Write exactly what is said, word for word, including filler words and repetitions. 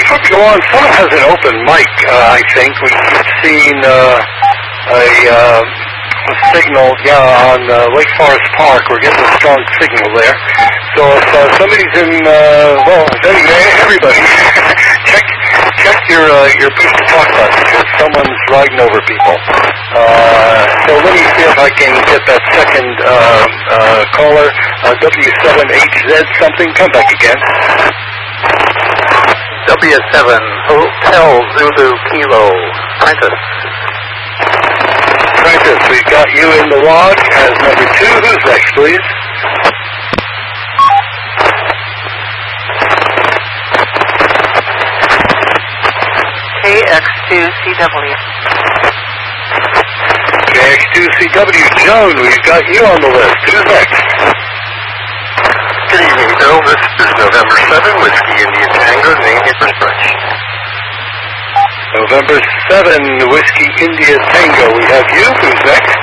before we go on, someone has an open mic, uh, I think. We've seen uh, a, uh, a signal, yeah, on uh, Lake Forest Park. We're getting a strong signal there. So if uh, somebody's in, uh, well, everybody, check check your uh, your push to talk button because someone's riding over people. Uh, so let me see if I can get that second uh, uh, caller, uh, W seven H Z something. Come back again. W seven Hotel Zulu Kilo. Francis. Francis, we've got you in the log as number two. Who's next, please? K X two C W. K X two C W. Joan, we've got you on the list. Who's next? Good evening, Bill. This is November seventh, Whiskey India Tango, name your first bunch. November seventh, Whiskey India Tango. We have you. Who's next?